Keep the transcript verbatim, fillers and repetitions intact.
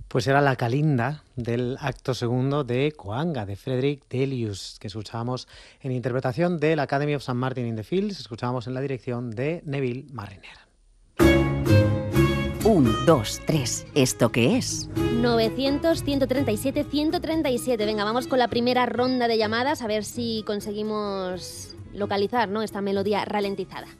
Pues era la Calinda del acto segundo de Coanga, de Frederick Delius, que escuchábamos en interpretación de la Academy of Saint Martin in the Fields, escuchábamos en la dirección de Neville Marriner. Un, dos, tres. ¿Esto qué es? novecientos, ciento treinta y siete, ciento treinta y siete. Venga, vamos con la primera ronda de llamadas a ver si conseguimos localizar, ¿no?, esta melodía ralentizada.